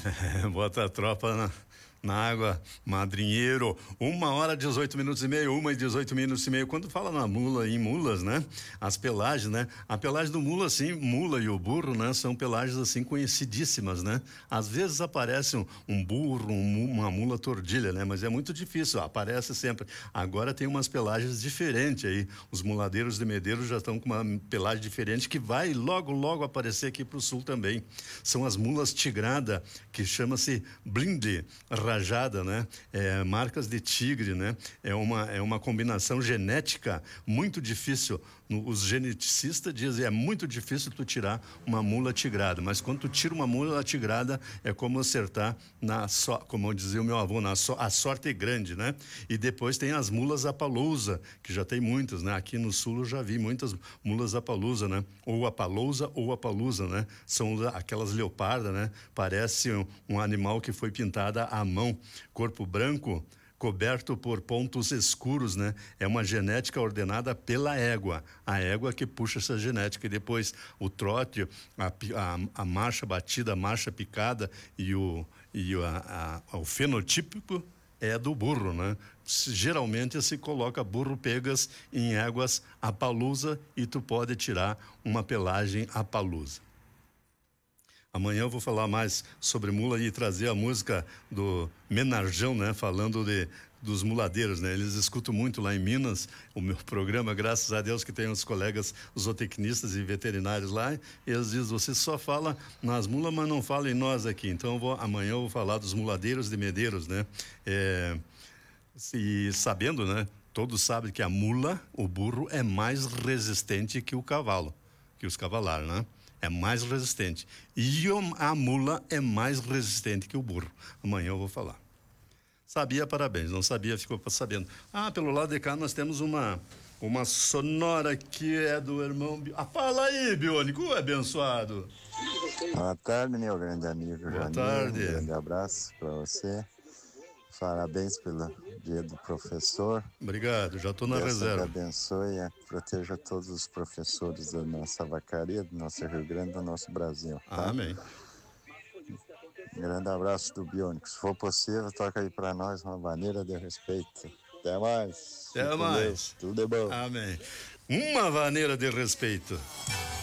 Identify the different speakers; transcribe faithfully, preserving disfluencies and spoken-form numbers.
Speaker 1: Bota a tropa na, na água, madrinheiro. Uma hora, dezoito minutos e meio, uma e dezoito minutos e meio. Quando fala na mula, em mulas, né? As pelagens, né? A pelagem do mula, assim, mula e o burro, né? São pelagens, assim, conhecidíssimas, né? Às vezes aparece um, um burro, um, uma mula tordilha, né? Mas é muito difícil, aparece sempre. Agora tem umas pelagens diferentes aí. Os muladeiros de Medeiros já estão com uma pelagem diferente que vai logo, logo aparecer aqui pro sul também. São as mulas tigrada, que chama-se blinde rajada, né? É, marcas de tigre, né? É uma, é uma combinação genética muito difícil. No, os geneticistas dizem é muito difícil tu tirar uma mula tigrada, mas quando tu tira uma mula tigrada é como acertar na so, como dizia o meu avô, na so, a sorte é grande, né? E depois tem as mulas apalousa, que já tem muitas, né? Aqui no sul eu já vi muitas mulas apalousa, né? Ou apalousa ou apalusa, né? São aquelas leopardas, né? Parece um, um animal que foi pintada à mão, corpo branco, coberto por pontos escuros, né? É uma genética ordenada pela égua, a égua que puxa essa genética, e depois o trote, a, a, a marcha batida, a marcha picada e o, e a, a, o fenotípico é do burro, né? Geralmente se coloca burro pegas em éguas apalusa e tu pode tirar uma pelagem apalusa. Amanhã eu vou falar mais sobre mula e trazer a música do Menarjão, né? Falando de, dos muladeiros, né? Eles escutam muito lá em Minas o meu programa, graças a Deus que tem uns colegas zootecnistas e veterinários lá, e eles dizem, você só fala nas mulas, mas não fala em nós aqui. Então eu vou, amanhã eu vou falar dos muladeiros de Medeiros, né? É, e sabendo, né? Todos sabem que a mula, o burro, é mais resistente que o cavalo, que os cavalar, né? É mais resistente. E a mula é mais resistente que o burro. Amanhã eu vou falar. Sabia, parabéns. Não sabia, ficou sabendo. Ah, pelo lado de cá nós temos uma uma sonora que é do irmão... Ah, fala aí, Biônico, abençoado.
Speaker 2: Boa tarde, meu grande amigo
Speaker 1: Boa
Speaker 2: Janir.
Speaker 1: tarde.
Speaker 2: Um grande abraço para você. Parabéns pelo dia do professor.
Speaker 1: Obrigado, já estou na
Speaker 2: Deus
Speaker 1: reserva.
Speaker 2: te abençoe e proteja todos os professores da nossa vacaria, do nosso Rio Grande, do nosso Brasil. Tá?
Speaker 1: Amém.
Speaker 2: Um grande abraço do Biônico. Se for possível, toca aí para nós uma maneira de respeito. Até mais.
Speaker 1: Até
Speaker 2: Fique com
Speaker 1: mais.
Speaker 2: Deus. Tudo de bom.
Speaker 1: Amém. Uma maneira de respeito.